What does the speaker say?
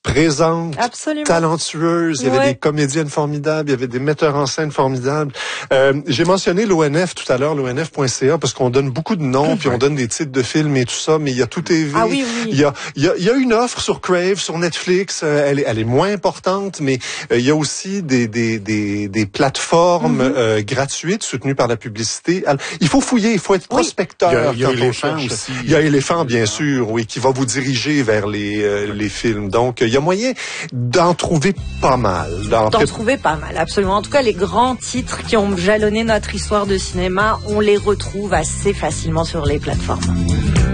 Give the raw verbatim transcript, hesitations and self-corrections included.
présente, Absolument. talentueuse. Il y avait ouais. des comédiennes formidables, il y avait des metteurs en scène formidables. Euh, j'ai mentionné l'O N F tout à l'heure, l'O N F point C A, parce qu'on donne beaucoup de noms, puis on donne des titres de films et tout ça, mais il y a Tout T V. Ah oui, oui. Il y a, il y a, il y a une offre sur Crave, sur Netflix. Euh, elle est, elle est moins importante, mais euh, il y a aussi des, des, des, des plateformes mm-hmm. euh, gratuites soutenues par la publicité. Alors, il faut fouiller, il faut être prospecteur. Oui. Il y a, il y a quand on cherche. Aussi. Il y a Éléphant, bien sûr, oui, qui va vous diriger vers les, euh, les films. Donc, il y a moyen d'en trouver pas mal. D'en fait... trouver pas mal, absolument. En tout cas, les grands titres qui ont jalonné notre histoire de cinéma, on les retrouve assez facilement sur les plateformes.